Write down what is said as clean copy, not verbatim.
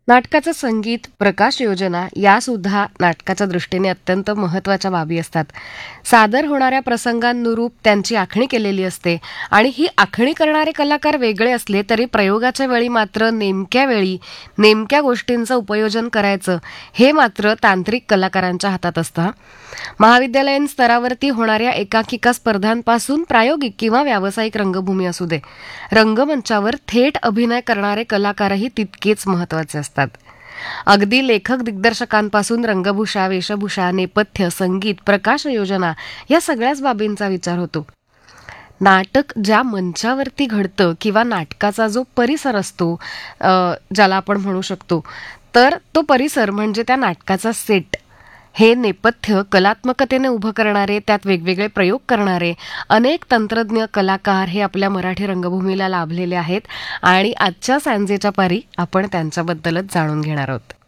नाटकाचं संगीत, प्रकाश योजना यासुद्धा नाटकाच्या दृष्टीने अत्यंत महत्त्वाच्या बाबी असतात. सादर होणाऱ्या प्रसंगांनुरूप त्यांची आखणी केलेली असते आणि ही आखणी करणारे कलाकार वेगळे असले तरी प्रयोगाच्या वेळी मात्र नेमक्या वेळी नेमक्या गोष्टींचं उपयोजन करायचं हे मात्र तांत्रिक कलाकारांच्या हातात असतं. महाविद्यालयीन स्तरावरती होणाऱ्या एकांकिका स्पर्धांपासून प्रायोगिक किंवा व्यावसायिक रंगभूमी असू दे, रंगमंचावर थेट अभिनय करणारे कलाकारही तितकेच महत्त्वाचे असतात. अगदी लेखक दिग्दर्शकांपासून रंगभूषा, वेशभूषा, नेपथ्य, संगीत, प्रकाश योजना या सगळ्याच बाबींचा विचार होतो. नाटक ज्या मंचावरती घडतं किंवा नाटकाचा जो परिसर असतो, ज्याला आपण म्हणू शकतो, तर तो परिसर म्हणजे त्या नाटकाचा सेट. हे नेपथ्य कलात्मकतेने उभं करणारे, त्यात वेगवेगळे प्रयोग करणारे अनेक तंत्रज्ञ कलाकार हे आपल्या मराठी रंगभूमीला लाभलेले आहेत आणि आजच्या सांजेच्या पारी आपण त्यांच्याबद्दलच जाणून घेणार आहोत.